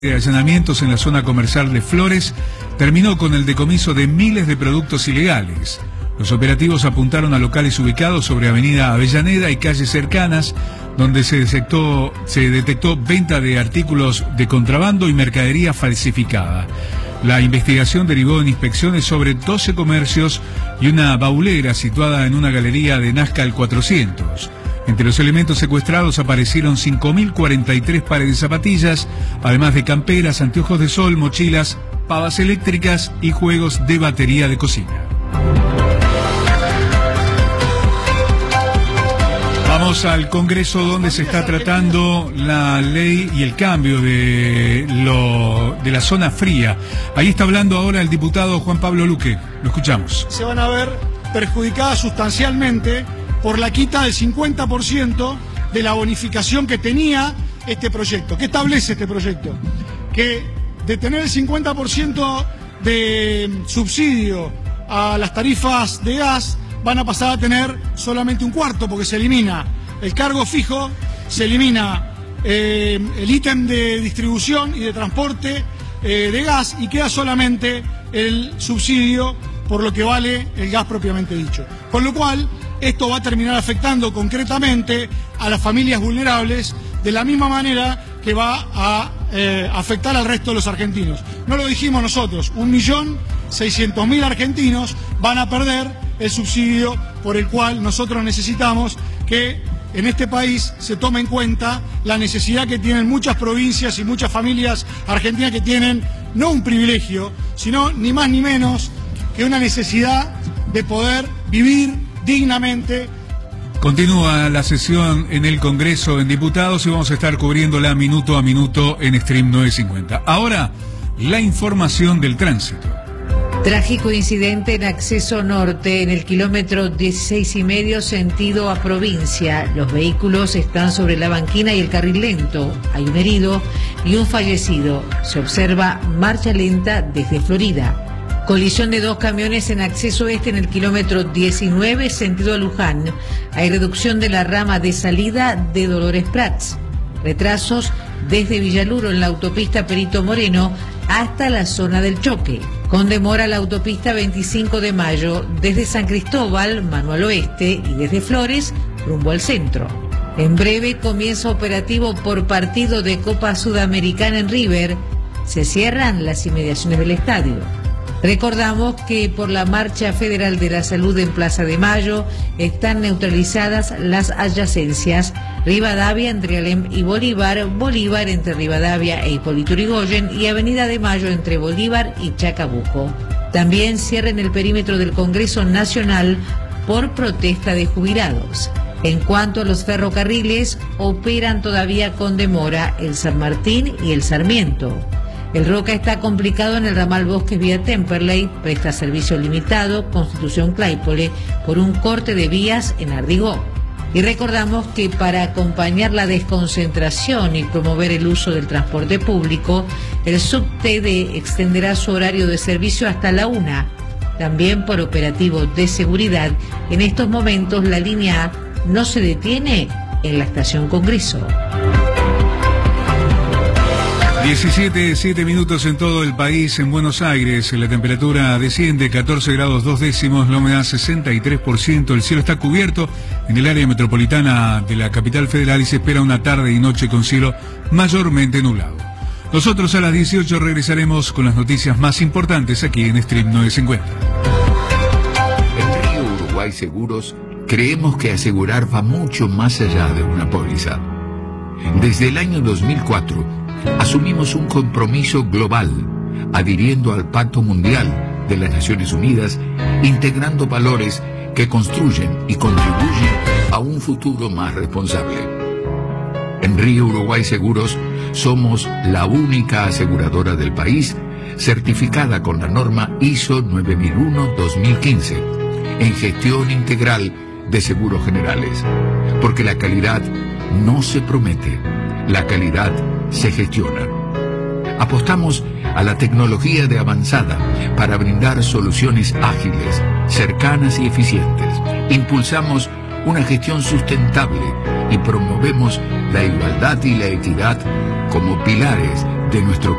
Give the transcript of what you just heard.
De allanamientos en la zona comercial de Flores terminó con el decomiso de miles de productos ilegales. Los operativos apuntaron a locales ubicados sobre Avenida Avellaneda y calles cercanas, donde se detectó venta de artículos de contrabando y mercadería falsificada. La investigación derivó en inspecciones sobre 12 comercios y una baulera situada en una galería de Nazca al 400. Entre los elementos secuestrados aparecieron 5.043 pares de zapatillas, además de camperas, anteojos de sol, mochilas, pavas eléctricas y juegos de batería de cocina. Vamos al Congreso, donde se está tratando la ley y el cambio de la zona fría. Ahí está hablando ahora el diputado Juan Pablo Luque. Lo escuchamos. Se van a ver perjudicadas sustancialmente por la quita del 50% de la bonificación que tenía este proyecto. ¿Qué establece este proyecto? Que de tener el 50% de subsidio a las tarifas de gas, van a pasar a tener solamente un cuarto, porque se elimina el cargo fijo, se elimina el ítem de distribución y de transporte de gas, y queda solamente el subsidio por lo que vale el gas propiamente dicho. Con lo cual, esto va a terminar afectando concretamente a las familias vulnerables de la misma manera que va a afectar al resto de los argentinos. No lo dijimos nosotros, 1.600.000 argentinos van a perder el subsidio por el cual nosotros necesitamos que en este país se tome en cuenta la necesidad que tienen muchas provincias y muchas familias argentinas, que tienen no un privilegio, sino ni más ni menos que una necesidad de poder vivir dignamente. Continúa la sesión en el Congreso en Diputados y vamos a estar cubriéndola minuto a minuto en Stream 950. Ahora, la información del tránsito. Trágico incidente en acceso norte, en el kilómetro 16,5 sentido a provincia. Los vehículos están sobre la banquina y el carril lento. Hay un herido y un fallecido. Se observa marcha lenta desde Florida. Colisión de dos camiones en acceso este en el kilómetro 19 sentido a Luján. Hay reducción de la rama de salida de Dolores Prats. Retrasos desde Villaluro en la autopista Perito Moreno hasta la zona del choque. Con demora la autopista 25 de Mayo desde San Cristóbal, mano al oeste, y desde Flores, rumbo al centro. En breve comienza operativo por partido de Copa Sudamericana en River. Se cierran las inmediaciones del estadio. Recordamos que por la Marcha Federal de la Salud en Plaza de Mayo están neutralizadas las adyacencias: Rivadavia entre Alem y Bolívar, Bolívar entre Rivadavia e Hipólito Yrigoyen y Avenida de Mayo entre Bolívar y Chacabuco. También cierran el perímetro del Congreso Nacional por protesta de jubilados. En cuanto a los ferrocarriles, operan todavía con demora el San Martín y el Sarmiento. El Roca está complicado en el ramal Bosques vía Temperley, presta servicio limitado, Constitución Claypole, por un corte de vías en Ardigó. Y recordamos que para acompañar la desconcentración y promover el uso del transporte público, el SUBTEDE extenderá su horario de servicio hasta la 1. También por operativo de seguridad, en estos momentos la línea A no se detiene en la estación Congreso. 17 minutos en todo el país. En Buenos Aires la temperatura desciende 14 grados 2 décimos, la humedad 63%, el cielo está cubierto en el área metropolitana de la capital federal y se espera una tarde y noche con cielo mayormente nublado. Nosotros a las 18 regresaremos con las noticias más importantes aquí en Stream 950. En Río Uruguay Seguros creemos que asegurar va mucho más allá de una póliza. Desde el año 2004 asumimos un compromiso global, adhiriendo al Pacto Mundial de las Naciones Unidas, integrando valores que construyen y contribuyen a un futuro más responsable. En Río Uruguay Seguros somos la única aseguradora del país certificada con la norma ISO 9001-2015 en gestión integral de seguros generales, porque la calidad no se promete, la calidad se gestiona. Apostamos a la tecnología de avanzada para brindar soluciones ágiles, cercanas y eficientes. Impulsamos una gestión sustentable y promovemos la igualdad y la equidad como pilares de nuestro